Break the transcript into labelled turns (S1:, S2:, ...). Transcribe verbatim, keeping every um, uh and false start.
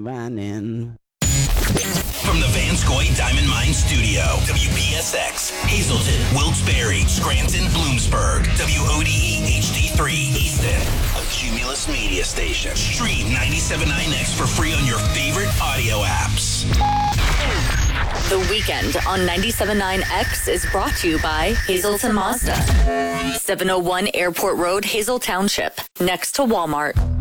S1: combining.
S2: From the Vanscoy Diamond Mine Studio, W P S X, Hazleton, Wilkes-Barre, Scranton, Bloomsburg, W O D E H D three, Easton, a Cumulus media station. Stream ninety-seven point nine X for free on your favorite audio apps.
S3: The Weekend on ninety-seven point nine X is brought to you by Hazleton Mazda. seven oh one Airport Road, Hazel Township, next to Walmart.